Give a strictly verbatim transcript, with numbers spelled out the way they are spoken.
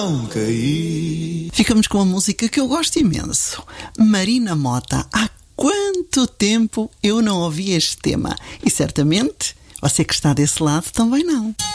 Não caí. Ficamos com uma música que eu gosto imenso. Marina Mota. Há quanto tempo eu não ouvi este tema? E certamente você que está desse lado também não.